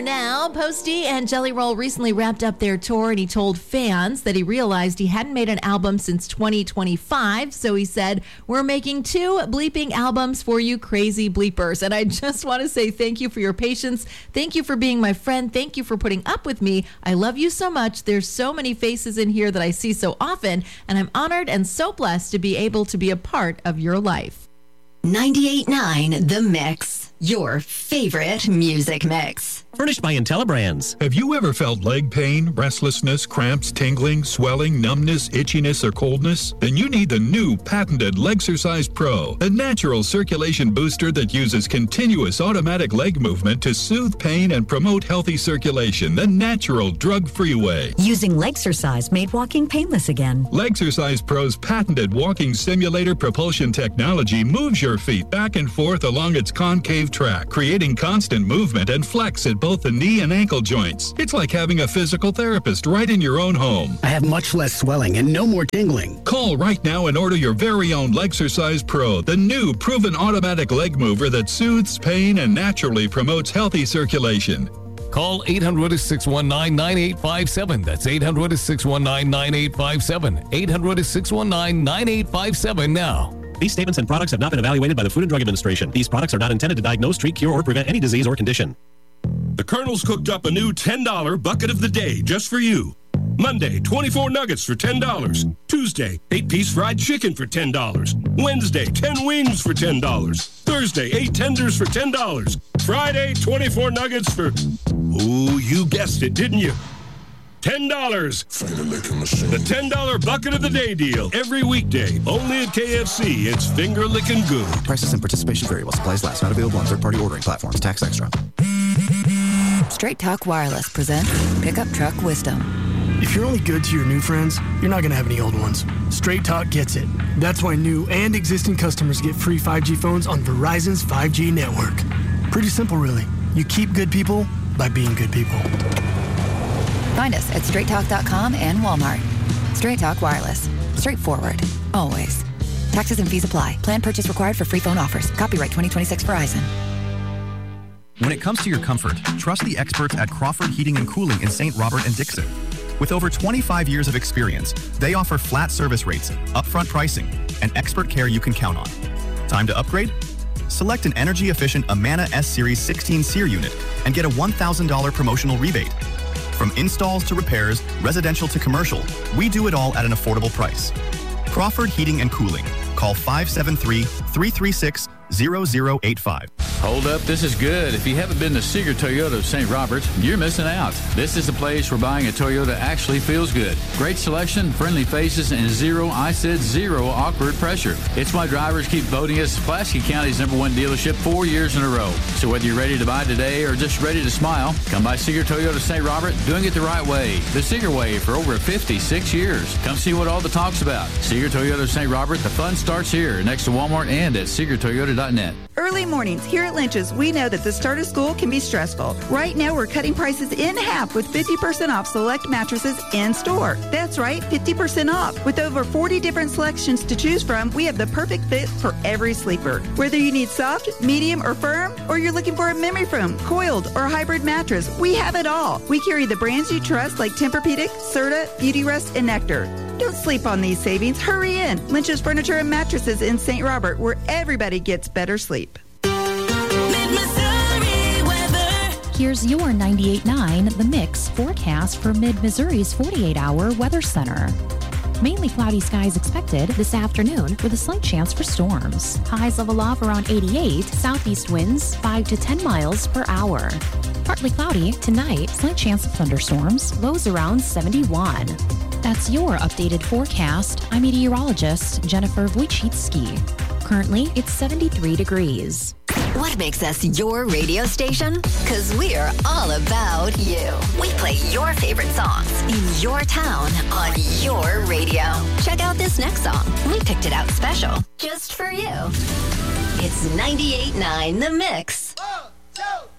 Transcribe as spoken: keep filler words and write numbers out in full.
there now. Posty and Jelly Roll recently wrapped up their tour, and he told fans that he realized he hadn't made an album since twenty twenty-five. So he said, we're making two bleeping albums for you crazy bleepers. And I just want to say thank you for your patience. Thank you for being my friend. Thank you for putting up with me. I love you so much. There's so many faces in here that I see so often, and I'm honored and so blessed to be able to be a part of your life. ninety-eight point nine The Mix, your favorite music mix. Furnished by IntelliBrands. Have you ever felt leg pain, restlessness, cramps, tingling, swelling, numbness, itchiness, or coldness? Then you need the new patented Legsercise Pro, a natural circulation booster that uses continuous automatic leg movement to soothe pain and promote healthy circulation the natural, drug-free way. Using Legsercise made walking painless again. Legsercise Pro's patented walking simulator propulsion technology moves your feet back and forth along its concave track, creating constant movement and flex at both the knee and ankle joints. It's like having a physical therapist right in your own home. I have much less swelling and no more tingling. Call right now and order your very own Legsercise Pro, the new proven automatic leg mover that soothes pain and naturally promotes healthy circulation. Call eight hundred, six one nine, nine eight five seven. That's eight hundred, six one nine, nine eight five seven. eight hundred, six one nine, nine eight five seven now. These statements and products have not been evaluated by the Food and Drug Administration. These products are not intended to diagnose, treat, cure, or prevent any disease or condition. The Colonel's cooked up a new ten dollar bucket of the day just for you. Monday, twenty-four nuggets for ten dollars. Tuesday, eight-piece fried chicken for ten dollars. Wednesday, ten wings for ten dollars. Thursday, eight tenders for ten dollars. Friday, twenty-four nuggets for... Ooh, you guessed it, didn't you? ten dollars. The ten dollar bucket of the day deal. Every weekday. Only at K F C. It's finger licking good. Prices and participation vary while supplies last. Not available on third-party ordering platforms. Tax extra. Straight Talk Wireless presents Pickup Truck Wisdom. If you're only good to your new friends, you're not going to have any old ones. Straight Talk gets it. That's why new and existing customers get free five G phones on Verizon's five G network. Pretty simple, really. You keep good people by being good people. Find us at straight talk dot com and Walmart. Straight Talk Wireless. Straightforward. Always. Taxes and fees apply. Plan purchase required for free phone offers. Copyright twenty twenty-six Verizon. When it comes to your comfort, trust the experts at Crawford Heating and Cooling in Saint Robert and Dixon. With over twenty-five years of experience, they offer flat service rates, upfront pricing, and expert care you can count on. Time to upgrade? Select an energy-efficient Amana S-Series sixteen SEER unit and get a one thousand dollars promotional rebate. From installs to repairs, residential to commercial, we do it all at an affordable price. Crawford Heating and Cooling. Call five seven three, three three six, zero zero eight five. Hold up, this is good. If you haven't been to Seeger Toyota of Saint Robert, you're missing out. This is the place where buying a Toyota actually feels good. Great selection, friendly faces, and zero, I said zero, awkward pressure. It's why drivers keep voting us Pulaski County's number one dealership four years in a row. So whether you're ready to buy today or just ready to smile, come by Seeger Toyota of Saint Robert, doing it the right way. The Seeger way for over fifty-six years. Come see what all the talk's about. Seeger Toyota of Saint Robert, the fun starts here, next to Walmart and at seeger toyota dot net. Early mornings here at Lynch's, we know that the start of school can be stressful. Right now, we're cutting prices in half with fifty percent off select mattresses in store. That's right, fifty percent off. With over forty different selections to choose from, we have the perfect fit for every sleeper. Whether you need soft, medium, or firm, or you're looking for a memory foam, coiled, or hybrid mattress, we have it all. We carry the brands you trust like Tempur-Pedic, Serta, Beautyrest, and Nectar. Don't sleep on these savings. Hurry in. Lynch's Furniture and Mattresses in Saint Robert, where everybody gets better sleep. Here's your ninety-eight point nine The Mix forecast for Mid-Missouri's forty-eight hour weather center. Mainly cloudy skies expected this afternoon with a slight chance for storms. Highs level off around eighty-eight, southeast winds five to ten miles per hour. Partly cloudy tonight, slight chance of thunderstorms, lows around seventy-one. That's your updated forecast. I'm meteorologist Jennifer Wojcicki. Currently, it's seventy-three degrees. What makes us your radio station? Because we're all about you. We play your favorite songs in your town on your radio. Check out this next song. We picked it out special just for you. It's ninety-eight point nine The Mix. One, two.